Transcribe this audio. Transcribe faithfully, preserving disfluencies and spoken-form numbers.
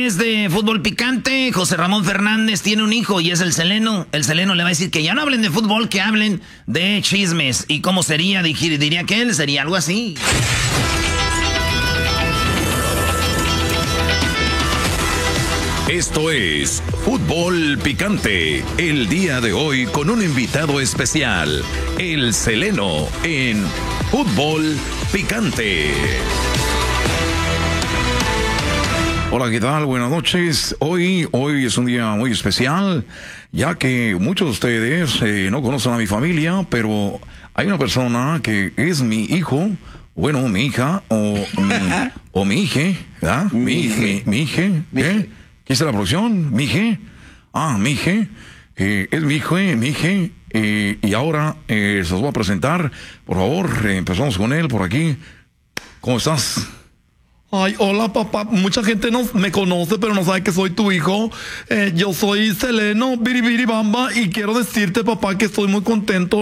Después de Fútbol Picante, José Ramón Fernández tiene un hijo y es el Seleno. El Seleno le va a decir que ya no hablen de fútbol, que hablen de chismes. ¿Y cómo sería? Diría que él sería algo así. Esto es Fútbol Picante, el día de hoy con un invitado especial, el Seleno en Fútbol Picante. Hola, ¿qué tal? Buenas noches. Hoy, hoy es un día muy especial, ya que muchos de ustedes eh, no conocen a mi familia, pero hay una persona que es mi hijo, bueno, mi hija, o mi, o mi hija, ¿verdad? Mi hija, mi hija, ¿eh? ¿Qué es la producción? ¿Mi hija? Ah, mi hija, eh, es mi hijo, eh, mi hija, eh, y ahora eh, se los voy a presentar. Por favor, eh, empezamos con él por aquí. ¿Cómo estás? Ay, hola papá, mucha gente no me conoce, pero no sabe que soy tu hijo. Eh, yo soy Seleno Biribiri Bamba y quiero decirte, papá, que estoy muy contento.